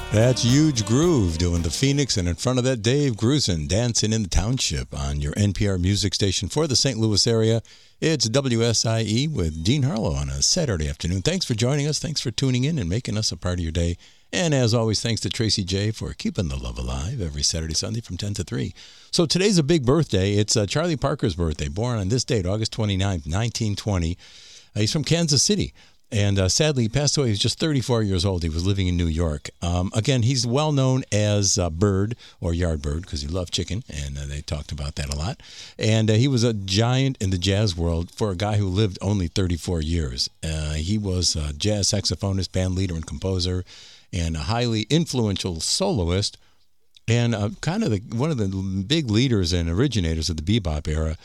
That's Huge Groove doing the Phoenix, and in front of that, Dave Grusin dancing in the Township on your NPR music station for the St. Louis area. It's WSIE with Dean Harlow on a Saturday afternoon. Thanks for joining us. Thanks for tuning in and making us a part of your day. And as always, thanks to Tracy J for keeping the love alive every Saturday, Sunday from 10 to 3. So today's a big birthday. It's Charlie Parker's birthday, born on this date, August 29th, 1920. He's from Kansas City. And sadly, he passed away. He was just 34 years old. He was living in New York. Again, he's well known as Bird or Yardbird because he loved chicken, and they talked about that a lot. And he was a giant in the jazz world for a guy who lived only 34 years. He was a jazz saxophonist, band leader, and composer, and a highly influential soloist, and kind of one of the big leaders and originators of the bebop era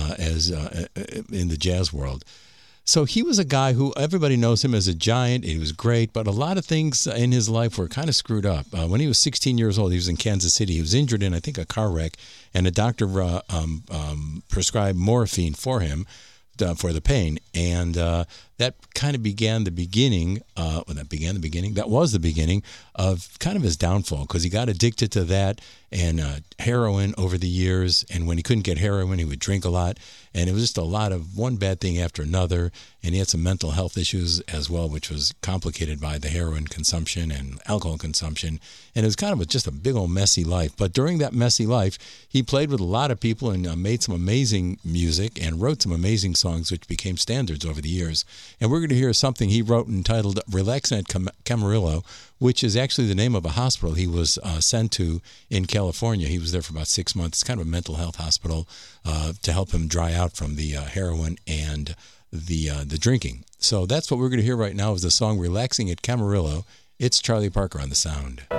in the jazz world. So he was a guy who everybody knows him as a giant. He was great, but a lot of things in his life were kind of screwed up. When he was 16 years old, he was in Kansas City. He was injured in, I think, a car wreck, and a doctor prescribed morphine for him for the pain. And that kind of began the beginning. That was the beginning of kind of his downfall, because he got addicted to that and heroin over the years. And when he couldn't get heroin, he would drink a lot. And it was just a lot of one bad thing after another. And he had some mental health issues as well, which was complicated by the heroin consumption and alcohol consumption. And it was kind of just a big old messy life. But during that messy life, he played with a lot of people and made some amazing music and wrote some amazing songs, which became standards over the years. And we're going to hear something he wrote entitled Relaxing at Camarillo, which is actually the name of a hospital he was sent to in California. He was there for about 6 months. It's kind of a mental health hospital to help him dry out from the heroin and the drinking. So that's what we're going to hear right now is the song Relaxing at Camarillo. It's Charlie Parker on the sound.